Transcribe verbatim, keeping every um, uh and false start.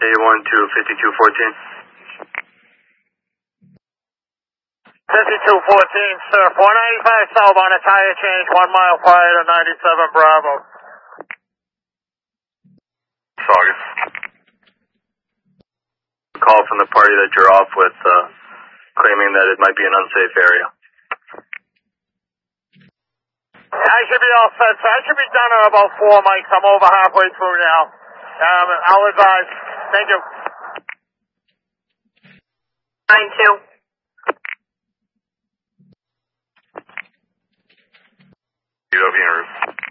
A one to fifty-two fourteen. fifty-two fourteen, sir. four ninety-five south on a tire change, one mile prior to ninety-seven Bravo. Saugus. Call from the party that you're off with, uh, claiming that it might be an unsafe area. I should be all set, sir. I should be done in about four mics. I'm over halfway through now. Um, I'll advise. Thank you. nine two. U W en route.